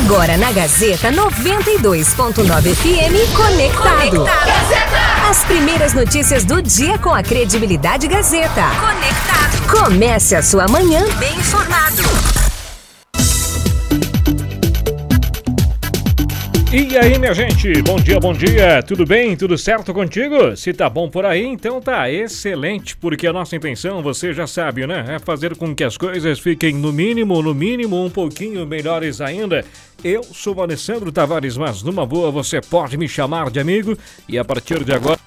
Agora na Gazeta 92.9 FM Conectado. Gazeta! As primeiras notícias do dia com a credibilidade Gazeta. Conectado. Comece a sua manhã bem informado. E aí, minha gente, bom dia, tudo bem? Tudo certo contigo? Se tá bom por aí, então tá excelente, porque a nossa intenção, você já sabe, né? É fazer com que as coisas fiquem no mínimo, um pouquinho melhores ainda. Eu sou o Alessandro Tavares, mas numa boa você pode me chamar de amigo e a partir de agora...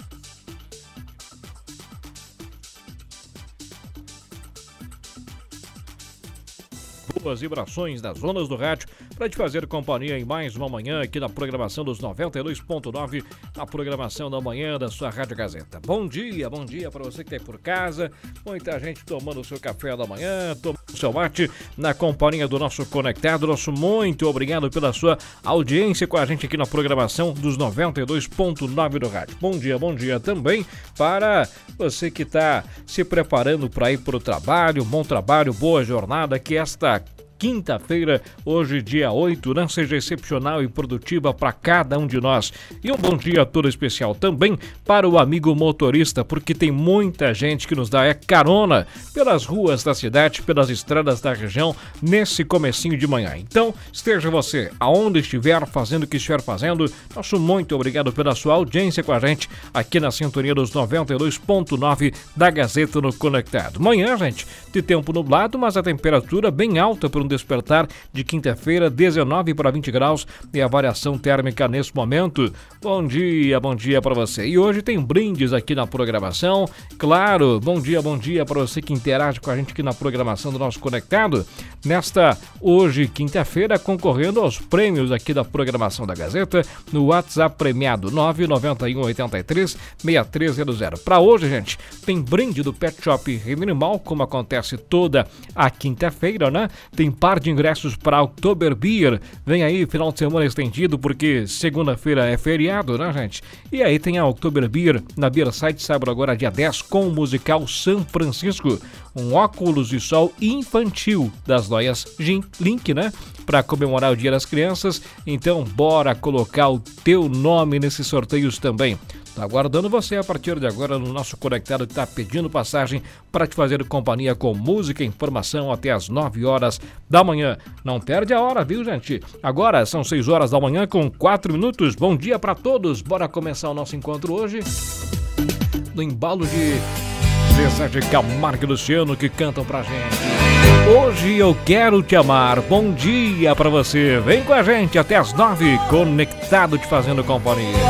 Boas vibrações das ondas do rádio para te fazer companhia em mais uma manhã aqui na programação dos 92.9, na programação da manhã da sua Rádio Gazeta. Bom dia para você que está aí por casa, muita gente tomando o seu café da manhã, tomando o seu mate na companhia do nosso Conectado. Nosso muito obrigado pela sua audiência com a gente aqui na programação dos 92.9 do rádio. Bom dia também para você que está se preparando para ir para o trabalho, bom trabalho, boa jornada, que esta quinta-feira, hoje dia 8, né? Seja excepcional e produtiva para cada um de nós. E um bom dia todo especial também para o amigo motorista, porque tem muita gente que nos dá carona pelas ruas da cidade, pelas estradas da região, nesse comecinho de manhã. Então, esteja você aonde estiver, fazendo o que estiver fazendo, nosso muito obrigado pela sua audiência com a gente aqui na sintonia dos 92.9 da Gazeta no Conectado. Manhã, gente, de tempo nublado, mas a temperatura bem alta para um despertar de quinta-feira, 19 para 20 graus e a variação térmica nesse momento. Bom dia para você. E hoje tem brindes aqui na programação. Claro, bom dia para você que interage com a gente aqui na programação do nosso Conectado. Nesta hoje, quinta-feira, concorrendo aos prêmios aqui da programação da Gazeta no WhatsApp premiado 991836300. Para hoje, gente, tem brinde do Pet Shop Reino Animal, como acontece toda a quinta-feira, né? Tem par de ingressos para Oktober Beer. Vem aí, final de semana estendido, porque segunda-feira é feriado, né, gente? E aí tem a Oktober Beer na Beer Site, sábado agora, dia 10, com o musical São Francisco. Um óculos de sol infantil das lojas Link, né? Para comemorar o Dia das Crianças. Então, bora colocar o teu nome nesses sorteios também. Tá aguardando você a partir de agora no nosso Conectado, que tá pedindo passagem para te fazer companhia com música e informação até as 9 horas da manhã. Não perde a hora, viu, gente? Agora são 6 horas da manhã com 4 minutos. Bom dia para todos. Bora começar o nosso encontro hoje no embalo de Zezé de Camargo e Luciano, que cantam pra gente. Hoje eu quero te amar. Bom dia pra você. Vem com a gente até as 9, Conectado, te fazendo companhia.